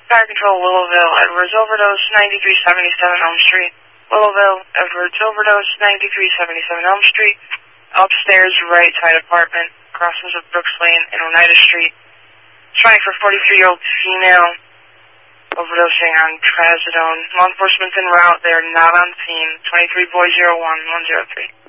Fire Control, Willowville, Edwards overdose, 9377 Elm Street. Willowville, Edwards overdose, 9377 Elm Street. Upstairs, right side apartment, crosses of Brooks Lane and Oneida Street. Trying for 43-year-old female, overdosing on trazodone. Law enforcement's en route, they are not on scene. 23 Boy 01 103.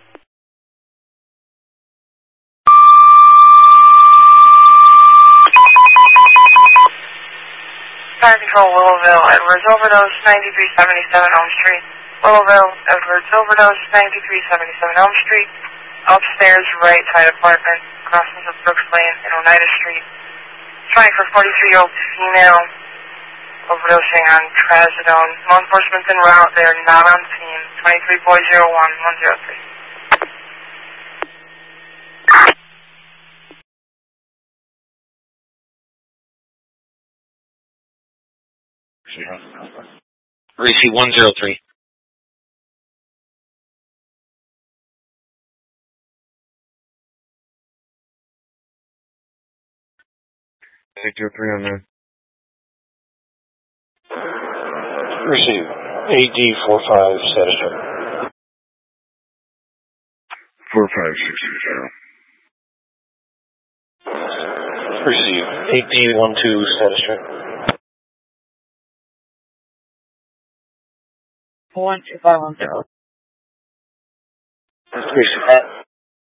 Fire Control, Willowville, Edwards overdose, 9377 Elm Street. Willowville, Edwards overdose, 9377 Elm Street. Upstairs, right side apartment, crosses of Brooks Lane and Oneida Street. Trying for 43-year-old female, overdosing on trazodone. Law enforcement's en route, they are not on scene. 23 Boy 01 103. Receive 103. Victor 3 on there. Receive AD 45 status. 45630. Receive AD 12 status. 12510. Receive